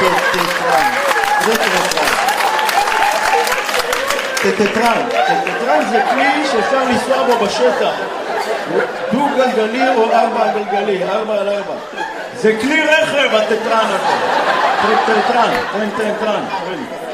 טטרן. טטרן זה כלי שאפשר לנסוע בו בשטח. דו גלגלי או 4 גלגלי, 4 על 4. זה כלי רכב הטטרן הזה. טטרן.